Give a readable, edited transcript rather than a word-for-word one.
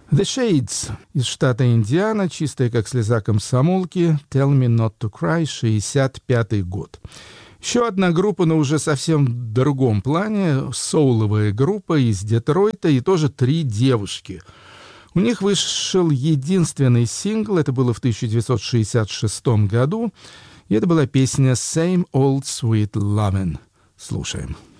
The Shades из штата Индиана, чистая как слеза комсомолки, Tell Me Not to Cry, 65-й год. Еще одна группа, но уже совсем в другом плане, соуловая группа из Детройта, и тоже 3 девушки. У них вышел единственный сингл, это было в 1966 году, и это была песня «Same Old Sweet Lovin'». Слушаем.